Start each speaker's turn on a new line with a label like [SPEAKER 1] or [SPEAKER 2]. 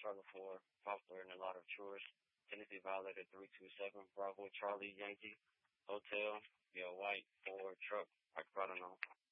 [SPEAKER 1] Charlie 4, Poplar and a lot of chores. Tennessee Violator 327, Bravo Charlie Yankee, Hotel, White, Ford, Truck, I don't know.